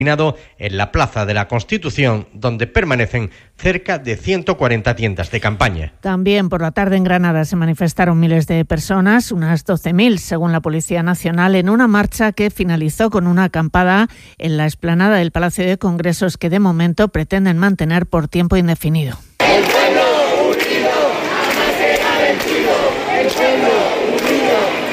en la Plaza de la Constitución, donde permanecen cerca de 140 tiendas de campaña. También por la tarde en Granada se manifestaron miles de personas, unas 12.000 según la Policía Nacional, en una marcha que finalizó con una acampada en la explanada del Palacio de Congresos que de momento pretenden mantener por tiempo indefinido. El pueblo unido jamás será vencido. El pueblo unido